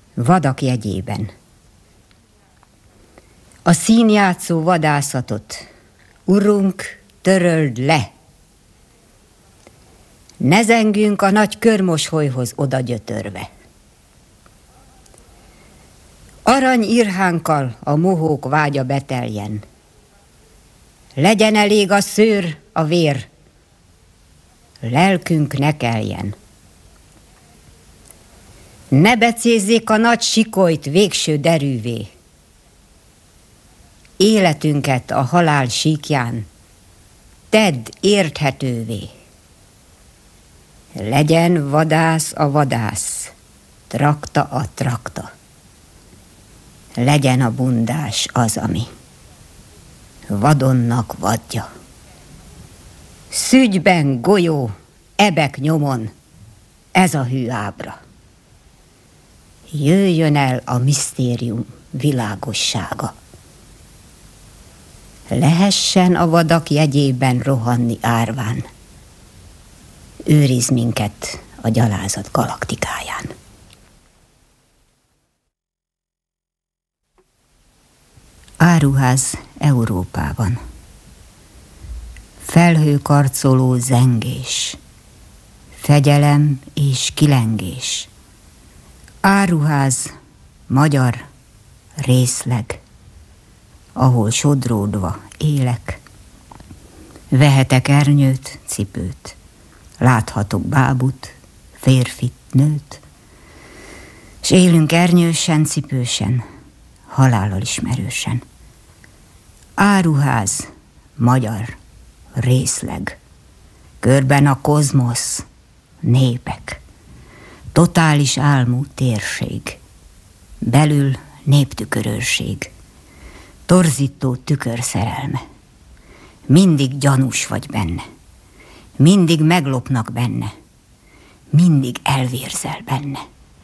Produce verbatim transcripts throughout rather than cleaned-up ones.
Vadak jegyében. A színjátszó vadászatot, urunk, töröld le! Ne zengünk a nagy körmosolyhoz oda gyötörve. Arany irhánkkal a mohók vágya beteljen. Legyen elég a szőr, a vér, lelkünk ne keljen. Ne becézzék a nagy sikolyt végső derűvé. Életünket a halál síkján tedd érthetővé. Legyen vadász a vadász, trakta a trakta. Legyen a bundás az, ami vadonnak vadja. Szügyben golyó, ebek nyomon, ez a hű ábra. Jöjjön el a misztérium világossága. Lehessen a vadak jegyében rohanni árván. Őriz minket a gyalázat galaktikáján. Áruház Európában. Felhőkarcoló zengés, fegyelem és kilengés. Áruház, magyar részleg, ahol sodródva élek. Vehetek ernyőt, cipőt, láthatok bábut, férfit, nőt, s élünk ernyősen, cipősen, halállal ismerősen. Áruház, magyar részleg, körben a kozmosz, népek, totális álmú térség, belül néptükörőrség, torzító tükörszerelme. Mindig gyanús vagy benne, mindig meglopnak benne, mindig elvérzel benne.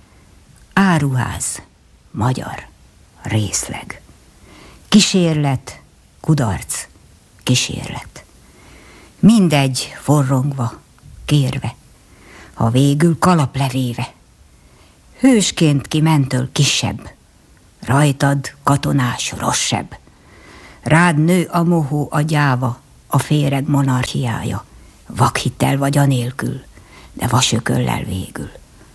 Áruház, magyar részleg, kísérlet, kudarc, kísérlet. Mindegy forrongva, kérve, ha végül kalap levéve. Hősként ki mentől kisebb, rajtad katonás rosszabb. Rád nő a mohó, a gyáva, a féreg monarchiája. Vakhittel vagy anélkül, de vasököllel végül.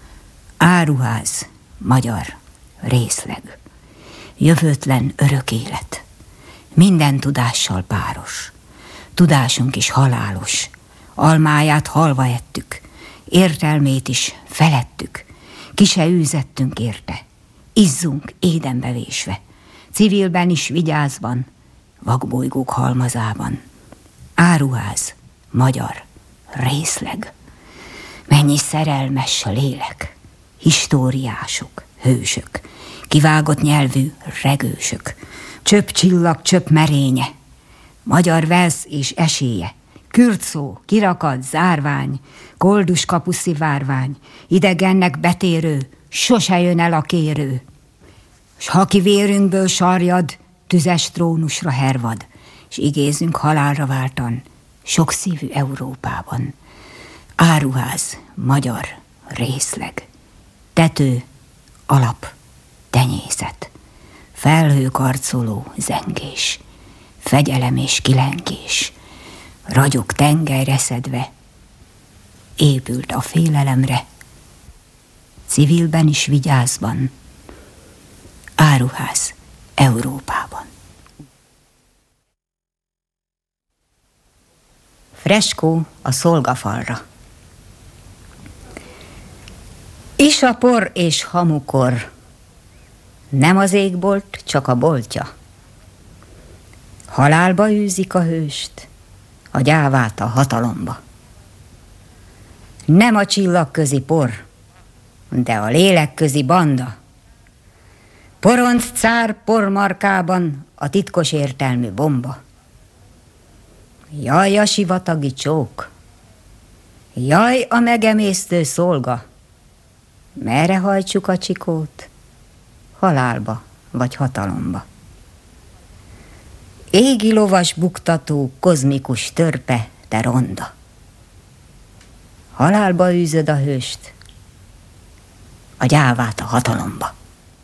Áruház, magyar részleg, jövőtlen örök élet, minden tudással páros. Tudásunk is halálos, almáját halva ettük, értelmét is felettük, ki se űzettünk érte, izzunk édenbe vésve, civilben is vigyázban, vakbolygók halmazában. Áruház, magyar részleg, mennyi szerelmes a lélek, históriások, hősök, kivágott nyelvű regősök, csöpp csillag, csöpp merénye, magyar velsz és esélye, kürtszó, kirakad, zárvány, koldus kapuszi várvány, idegennek betérő, sose jön el a kérő. S ha ki vérünkből sarjad, tüzes trónusra hervad, s igézünk halálra váltan, sokszívű Európában. Áruház, magyar részleg, tető, alap, tenyészet, felhőkarcoló zengés, fegyelem és kilengés, ragyog tengelyre szedve, épült a félelemre, civilben is vigyázban, áruház Európában. Freskó a szolgafalra. Is a por és hamukor, nem az égbolt, csak a boltja. Halálba űzik a hőst, a gyávát a hatalomba. Nem a csillagközi por, de a lélekközi banda. Poronc cár pormarkában a titkos értelmű bomba. Jaj a sivatagi csók, jaj a megemésztő szolga. Merre hajtsuk a csikót? Halálba vagy hatalomba. Égi lovas buktató, kozmikus törpe, te ronda. Halálba űzöd a hőst, a gyávát a hatalomba.